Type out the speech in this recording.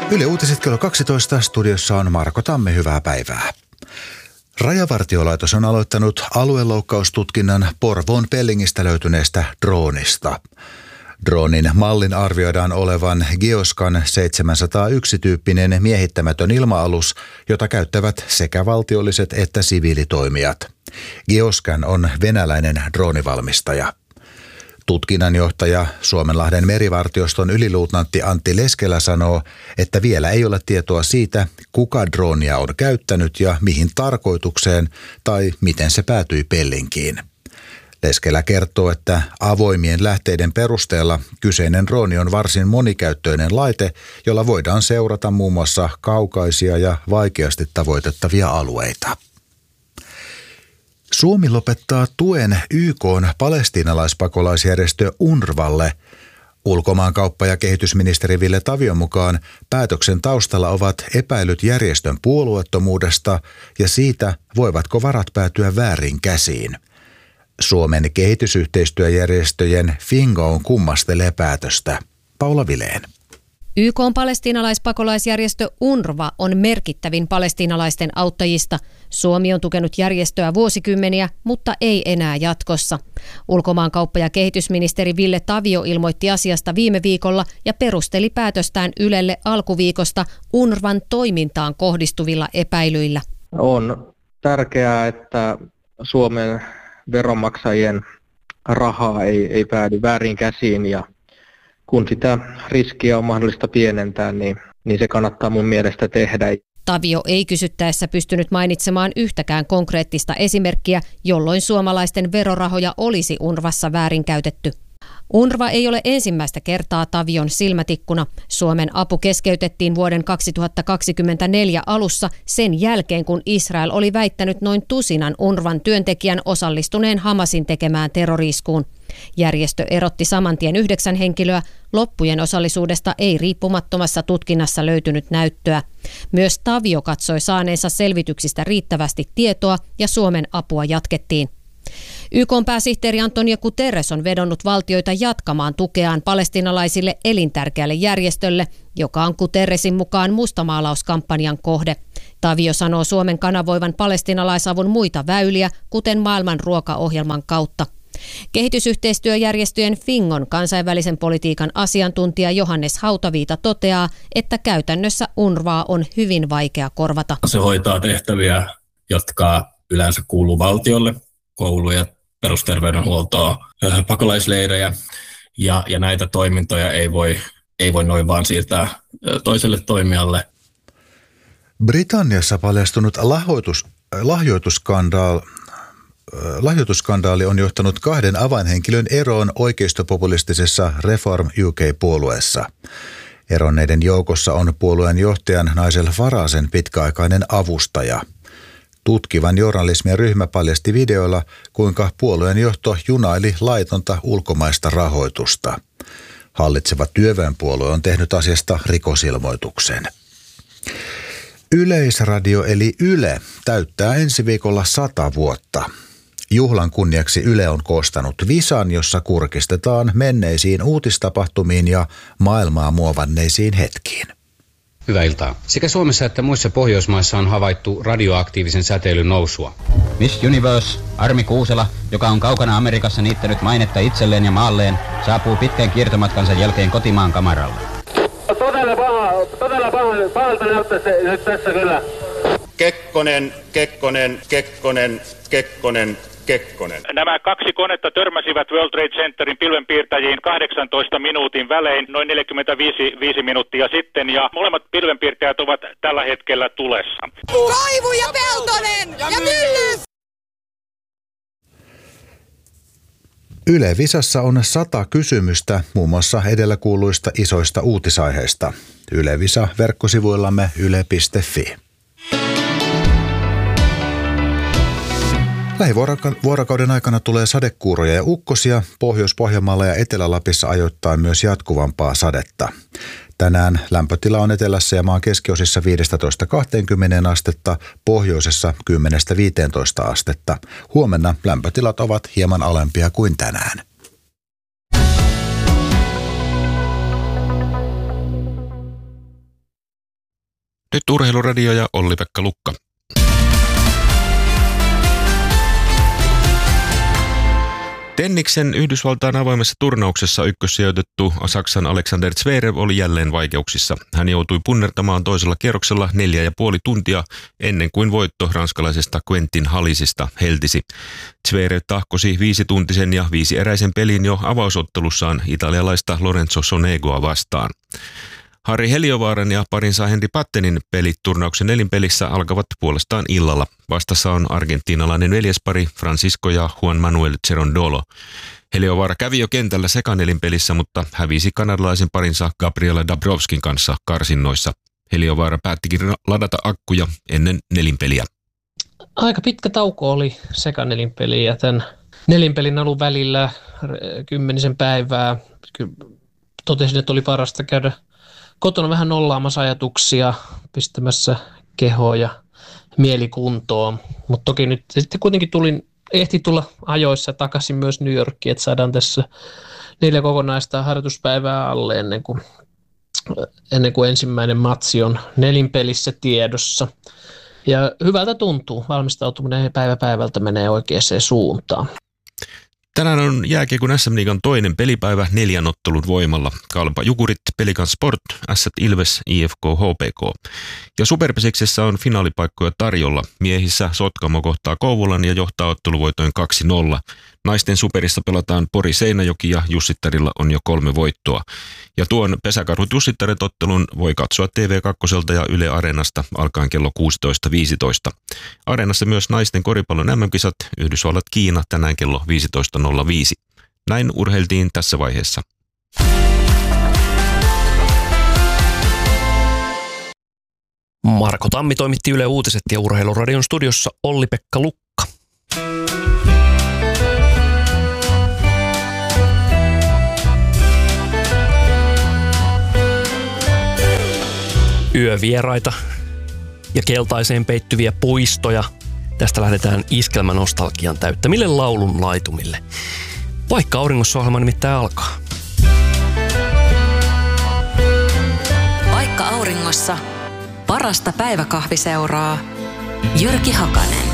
Yle Uutiset kello 12. Studiossa on Marko Tamme, hyvää päivää. Rajavartiolaitos on aloittanut alueloukkaustutkinnan Porvoon Pellingistä löytyneestä droonista. Droonin mallin arvioidaan olevan Geoscan 701-tyyppinen miehittämätön ilma-alus, jota käyttävät sekä valtiolliset että siviilitoimijat. Geoscan on venäläinen droonivalmistaja. Tutkinnanjohtaja Suomenlahden merivartioston yliluutnantti Antti Leskelä sanoo, että vielä ei ole tietoa siitä, kuka droonia on käyttänyt ja mihin tarkoitukseen tai miten se päätyi Pellinkiin. Leskelä kertoo, että avoimien lähteiden perusteella kyseinen drooni on varsin monikäyttöinen laite, jolla voidaan seurata muun muassa kaukaisia ja vaikeasti tavoitettavia alueita. Suomi lopettaa tuen YK:n palestiinalaispakolaisjärjestö UNRWAlle. Ulkomaankauppa- ja kehitysministeri Ville Tavion mukaan päätöksen taustalla ovat epäilyt järjestön puolueettomuudesta ja siitä, voivatko varat päätyä väärin käsiin. Suomen kehitysyhteistyöjärjestöjen Fingo kummastelee päätöstä. Paula Vileen. YK:n palestiinalaispakolaisjärjestö UNRWA on merkittävin palestiinalaisten auttajista. Suomi on tukenut järjestöä vuosikymmeniä, mutta ei enää jatkossa. Ulkomaankauppa- ja kehitysministeri Ville Tavio ilmoitti asiasta viime viikolla ja perusteli päätöstään Ylelle alkuviikosta UNRWAn toimintaan kohdistuvilla epäilyillä. On tärkeää, että Suomen veronmaksajien rahaa ei päädy väärin käsiin ja kun sitä riskiä on mahdollista pienentää, niin se kannattaa mun mielestä tehdä. Tavio ei kysyttäessä pystynyt mainitsemaan yhtäkään konkreettista esimerkkiä, jolloin suomalaisten verorahoja olisi UNRWassa väärinkäytetty. UNRWA ei ole ensimmäistä kertaa Tavion silmätikkuna. Suomen apu keskeytettiin vuoden 2024 alussa sen jälkeen, kun Israel oli väittänyt noin tusinan UNRWAn työntekijän osallistuneen Hamasin tekemään terroriskuun. Järjestö erotti saman tien 9 henkilöä. Loppujen osallisuudesta ei riippumattomassa tutkinnassa löytynyt näyttöä. Myös Tavio katsoi saaneensa selvityksistä riittävästi tietoa ja Suomen apua jatkettiin. YK:n pääsihteeri Antonio Guterres on vedonnut valtioita jatkamaan tukeaan palestiinalaisille elintärkeälle järjestölle, joka on Guterresin mukaan mustamaalauskampanjan kohde. Tavio sanoo Suomen kanavoivan palestiinalaisavun muita väyliä, kuten maailman ruokaohjelman kautta. Kehitysyhteistyöjärjestöjen Fingon kansainvälisen politiikan asiantuntija Johannes Hautaviita toteaa, että käytännössä UNRWA on hyvin vaikea korvata. Se hoitaa tehtäviä, jotka yleensä kuuluu valtiolle, kouluja, perusterveydenhuoltoa, pakolaisleirejä ja näitä toimintoja ei voi noin vaan siirtää toiselle toimijalle. Britanniassa paljastunut lahjoitusskandaali on johtanut 2 avainhenkilön eroon oikeistopopulistisessa Reform UK-puolueessa. Eronneiden joukossa on puolueen johtajan Nigel Faragen pitkäaikainen avustaja. Tutkivan journalismin ryhmä paljasti videoilla, kuinka puolueen johto junaili laitonta ulkomaista rahoitusta. Hallitseva työväenpuolue on tehnyt asiasta rikosilmoituksen. Yleisradio eli Yle täyttää ensi viikolla 100 vuotta. Juhlan kunniaksi Yle on koostanut visan, jossa kurkistetaan menneisiin uutistapahtumiin ja maailmaa muovanneisiin hetkiin. Hyvää iltaa. Sekä Suomessa että muissa Pohjoismaissa on havaittu radioaktiivisen säteilyn nousua. Miss Universe, Armi Kuusela, joka on kaukana Amerikassa niittänyt mainetta itselleen ja maalleen, saapuu pitkän kiertomatkansa jälkeen kotimaan kamaralle. Todella pahalta näyttää se nyt tässä kyllä. Kekkonen. Nämä 2 konetta törmäsivät World Trade Centerin pilvenpiirtäjiin 18 minuutin välein noin 45 minuuttia sitten ja molemmat pilvenpiirtäjät ovat tällä hetkellä tulessa. Koivu ja Peltonen ja Myllys! Yle Visassa on 100 kysymystä muun muassa edellä kuuluista isoista uutisaiheista. Yle Visa verkkosivuillamme yle.fi. Lähivuorokauden aikana tulee sadekuuroja ja ukkosia. Pohjois-Pohjanmaalla ja Etelä-Lapissa ajoittain myös jatkuvampaa sadetta. Tänään lämpötila on etelässä ja maan keskiosissa 15-20 astetta, pohjoisessa 10-15 astetta. Huomenna lämpötilat ovat hieman alempia kuin tänään. Nyt Urheiluradio ja Olli-Pekka Lukka. Tenniksen Yhdysvaltain avoimessa turnauksessa ykkössijoitettu Saksan Alexander Zverev oli jälleen vaikeuksissa. Hän joutui punnertamaan toisella kierroksella 4,5 tuntia ennen kuin voitto ranskalaisesta Quentin Hallisista heltisi. Zverev tahkosi 5-tuntisen ja 5-eräisen pelin jo avausottelussaan italialaista Lorenzo Sonegoa vastaan. Harri Heliövaaran ja parinsa Henri Pattenin pelit turnauksen nelinpelissä alkavat puolestaan illalla. Vastassa on argentiinalainen veljespari Francisco ja Juan Manuel Cerundolo. Heliovaara kävi jo kentällä sekanelinpelissä, mutta hävisi kanadalaisen parinsa Gabriela Dabrowskin kanssa karsinnoissa. Heliovaara päättikin ladata akkuja ennen nelinpeliä. Aika pitkä tauko oli sekanelinpeliä ja tämän nelinpelin alun välillä 10 päivää. Totesin, että oli parasta käydä kotona vähän nollaamassa ajatuksia, pistämässä kehoa ja mielikuntoon, mutta toki nyt sitten kuitenkin ehti tulla ajoissa takaisin myös New Yorkiin, että saadaan tässä 4 kokonaista harjoituspäivää alle ennen kuin ensimmäinen matsi on nelinpelissä tiedossa. Ja hyvältä tuntuu, valmistautuminen päivä päivältä menee oikeaan suuntaan. Tänään on jääkiekon SM-liigan toinen pelipäivä 4 ottelun voimalla. Kalpa Jukurit, Pelikan Sport, Ässät Ilves, IFK HPK. Ja Superpesiksessä on finaalipaikkoja tarjolla. Miehissä Sotkamo kohtaa Kouvolan ja johtaa otteluvoitoin 2-0. Naisten Superissa pelataan Pori Seinäjoki ja Jussittarilla on jo 3 voittoa. Ja tuon Pesäkarhut Jussittaret ottelun voi katsoa TV2 ja Yle Areenasta alkaen kello 16.15. Areenassa myös naisten koripallon MM-kisat Yhdysvallat-Kiina tänään kello 15.05. Näin urheiltiin tässä vaiheessa. Marko Tammi toimitti Yle Uutiset ja Urheiluradion studiossa Olli-Pekka Lukka. Yövieraita ja keltaiseen peittyviä puistoja. Tästä lähdetään iskelmänostalgian täyttämille laulun laitumille. Vaikka auringossa ohjelma nimittäin alkaa. Vaikka auringossa parasta päiväkahviseuraa Jyrki Hakanen.